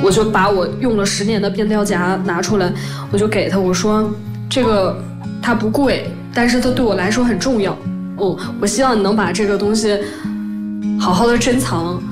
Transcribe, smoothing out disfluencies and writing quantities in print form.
我就把我用了10年的变调夹拿出来，我就给他，我说这个它不贵，但是它对我来说很重要。我希望你能把这个东西好好的珍藏。